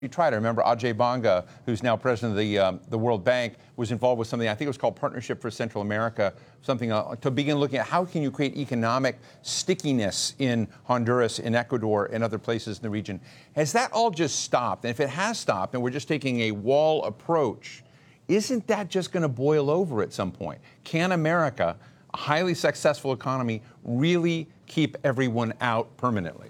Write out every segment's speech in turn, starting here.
You tried. I remember Ajay Banga, who's now president of the World Bank, was involved with something, I think it was called Partnership for Central America, something to begin looking at how can you create economic stickiness in Honduras, in Ecuador, and other places in the region. Has that all just stopped? And if it has stopped and we're just taking a wall approach, isn't that just going to boil over at some point? Can America, a highly successful economy, really keep everyone out permanently?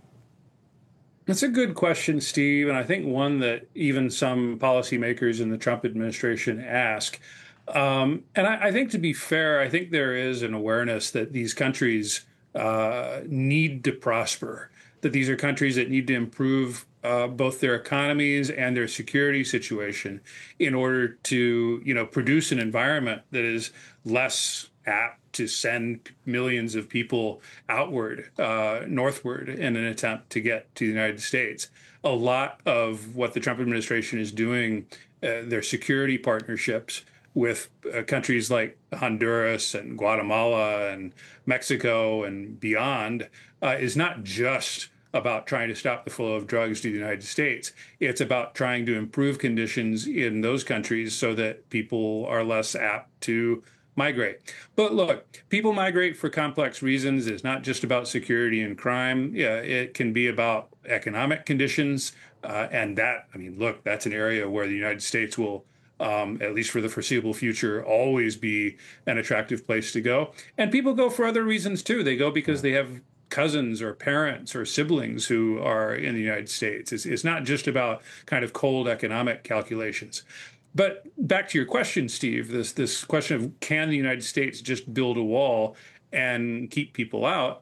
That's a good question, Steve, and I think one that even some policymakers in the Trump administration ask. And I think, to be fair, I think there is an awareness that these countries need to prosper, that these are countries that need to improve both their economies and their security situation in order to, produce an environment that is less apt to send millions of people outward, northward, in an attempt to get to the United States. A lot of what the Trump administration is doing, their security partnerships with countries like Honduras and Guatemala and Mexico and beyond, is not just about trying to stop the flow of drugs to the United States. It's about trying to improve conditions in those countries so that people are less apt to migrate. But look, people migrate for complex reasons. It's not just about security and crime. Yeah, it can be about economic conditions. And that's an area where the United States will, at least for the foreseeable future, always be an attractive place to go. And people go for other reasons too. They go because they have cousins or parents or siblings who are in the United States. It's not just about kind of cold economic calculations. But back to your question, Steve, this question of can the United States just build a wall and keep people out?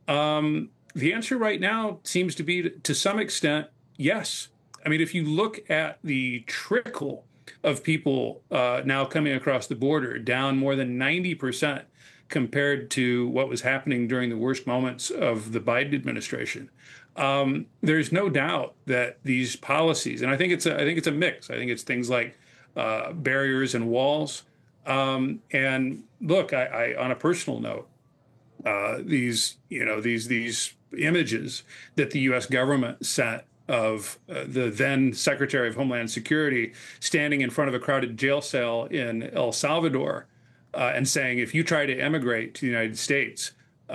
The answer right now seems to be, to some extent, yes. I mean, if you look at the trickle of people now coming across the border, down more than 90% compared to what was happening during the worst moments of the Biden administration, there's no doubt that these policies, and I think it's a mix. I think it's things like barriers and walls. And look, I on a personal note, these images that the U.S. government sent of the then Secretary of Homeland Security standing in front of a crowded jail cell in El Salvador and saying, if you try to emigrate to the United States,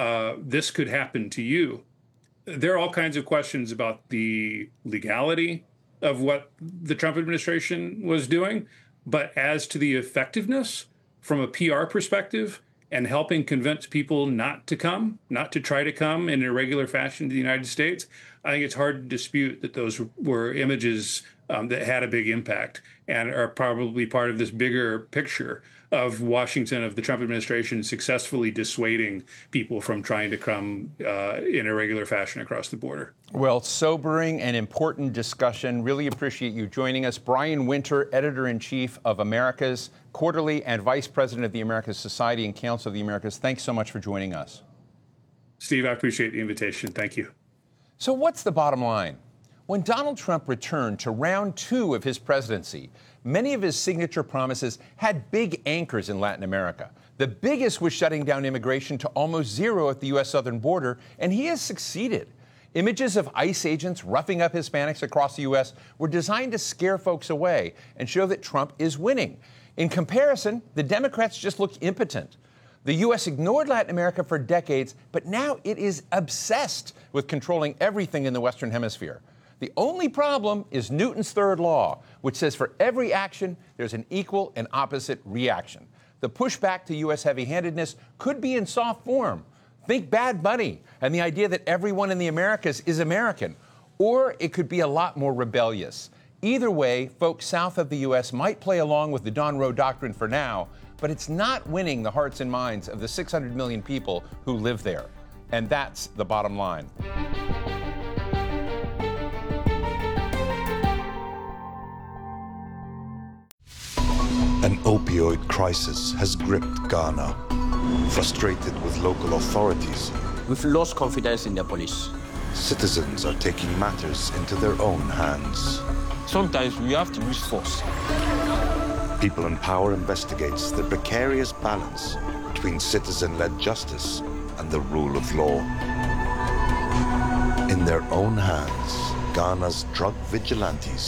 this could happen to you. There are all kinds of questions about the legality of what the Trump administration was doing. But as to the effectiveness from a PR perspective and helping convince people not to try to come in a regular fashion to the United States, I think it's hard to dispute that those were images that had a big impact and are probably part of this bigger picture of Washington, of the Trump administration successfully dissuading people from trying to come in a regular fashion across the border. Well, sobering and important discussion. Really appreciate you joining us. Brian Winter, Editor-in-Chief of Americas Quarterly and Vice President of the Americas Society and Council of the Americas. Thanks so much for joining us. Steve, I appreciate the invitation. Thank you. So what's the bottom line? When Donald Trump returned to round 2 of his presidency, many of his signature promises had big anchors in Latin America. The biggest was shutting down immigration to almost zero at the U.S. southern border, and he has succeeded. Images of ICE agents roughing up Hispanics across the U.S. were designed to scare folks away and show that Trump is winning. In comparison, the Democrats just look impotent. The U.S. ignored Latin America for decades, but now it is obsessed with controlling everything in the Western Hemisphere. The only problem is Newton's third law, which says for every action, there's an equal and opposite reaction. The pushback to U.S. heavy-handedness could be in soft form. Think Bad Bunny and the idea that everyone in the Americas is American. Or it could be a lot more rebellious. Either way, folks south of the U.S. might play along with the Don Roe doctrine for now, but it's not winning the hearts and minds of the 600 million people who live there. And that's the bottom line. An opioid crisis has gripped Ghana. Frustrated with local authorities, we've lost confidence in the police. Citizens are taking matters into their own hands. Sometimes we have to use force. People in Power investigates the precarious balance between citizen-led justice and the rule of law. In their own hands. Ghana's drug vigilantes